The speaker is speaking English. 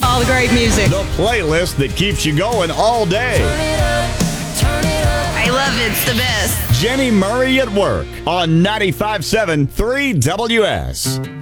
all the great music. The playlist that keeps you going all day. I love it. It's the best. Jenny Murray at Work on 95.7 3WS.